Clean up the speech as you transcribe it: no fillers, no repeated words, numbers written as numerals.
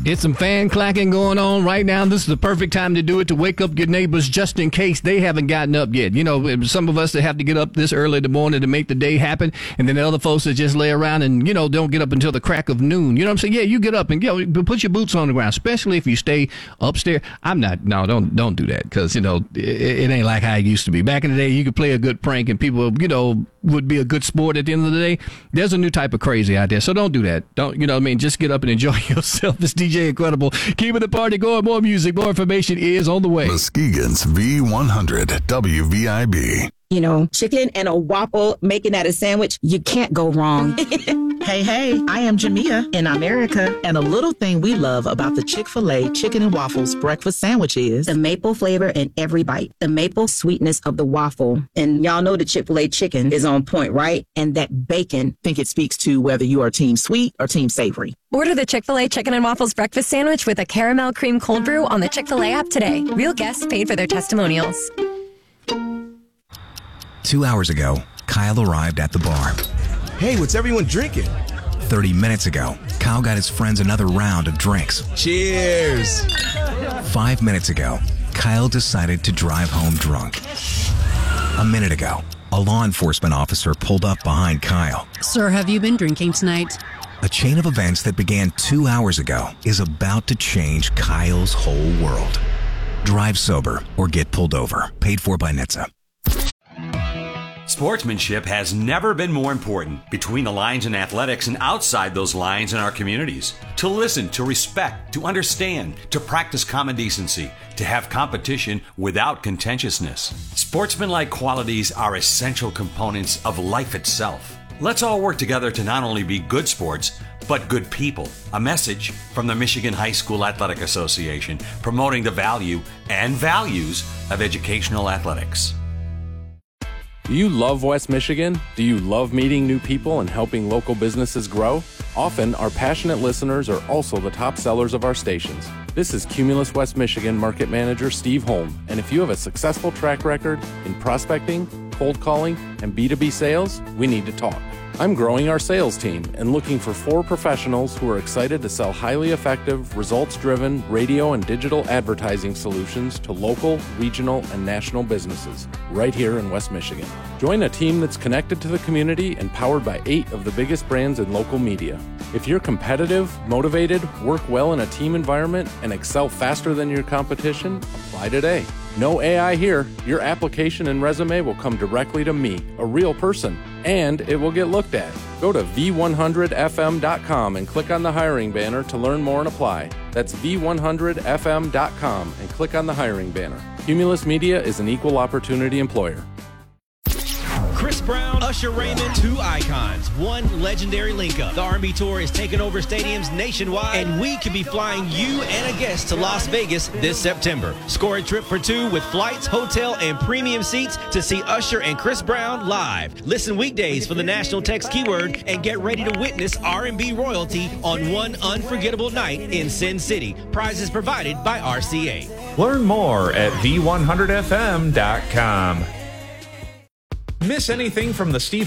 It's some fan clacking going on right now. This is the perfect time to do it, to wake up your neighbors just in case they haven't gotten up yet. You know, some of us that have to get up this early in the morning to make the day happen, and then the other folks that just lay around and, you know, don't get up until the crack of noon. You know what I'm saying? Yeah, you get up and put your boots on the ground, especially if you stay upstairs. Don't do that, because, you know, it ain't like how it used to be. Back in the day, you could play a good prank and people, you know, would be a good sport at the end of the day. There's a new type of crazy out there, so don't do that. Don't, you know what I mean? Just get up and enjoy yourself. It's DJ Incredible. Keeping the party going. More music, more information is on the way. Muskegon's V100 WVIB. You know, chicken and a waffle, making that a sandwich, you can't go wrong. Hey, I am Jamia in America, and a little thing we love about the Chick-fil-A Chicken and Waffles breakfast sandwich is the maple flavor in every bite, the maple sweetness of the waffle. And y'all know the Chick-fil-A chicken is on point, right? And that bacon. I think it speaks to whether you are team sweet or team savory. Order the Chick-fil-A Chicken and Waffles breakfast sandwich with a caramel cream cold brew on the Chick-fil-A app today. Real guests paid for their testimonials. 2 hours ago, Kyle arrived at the bar. Hey, what's everyone drinking? 30 minutes ago, Kyle got his friends another round of drinks. Cheers! 5 minutes ago, Kyle decided to drive home drunk. A minute ago, a law enforcement officer pulled up behind Kyle. Sir, have you been drinking tonight? A chain of events that began 2 hours ago is about to change Kyle's whole world. Drive sober or get pulled over. Paid for by NHTSA. Sportsmanship has never been more important between the lines in athletics and outside those lines in our communities. To listen, to respect, to understand, to practice common decency, to have competition without contentiousness. Sportsmanlike qualities are essential components of life itself. Let's all work together to not only be good sports, but good people. A message from the Michigan High School Athletic Association, promoting the value and values of educational athletics. Do you love West Michigan? Do you love meeting new people and helping local businesses grow? Often, our passionate listeners are also the top sellers of our stations. This is Cumulus West Michigan Market Manager Steve Holm, and if you have a successful track record in prospecting, cold calling, and B2B sales, we need to talk. I'm growing our sales team and looking for 4 professionals who are excited to sell highly effective, results-driven radio and digital advertising solutions to local, regional, and national businesses right here in West Michigan. Join a team that's connected to the community and powered by 8 of the biggest brands in local media. If you're competitive, motivated, work well in a team environment, and excel faster than your competition, apply today. No AI here. Your application and resume will come directly to me, a real person, and it will get looked at. Go to v100fm.com and click on the hiring banner to learn more and apply. That's v100fm.com and click on the hiring banner. Cumulus Media is an equal opportunity employer. Chris Brown, Usher Raymond, 2 icons, 1 legendary link-up. The R&B Tour is taking over stadiums nationwide, and we could be flying you and a guest to Las Vegas this September. Score a trip for 2 with flights, hotel, and premium seats to see Usher and Chris Brown live. Listen weekdays for the national text keyword and get ready to witness R&B royalty on one unforgettable night in Sin City. Prizes provided by RCA. Learn more at v100fm.com. Miss anything from the Steve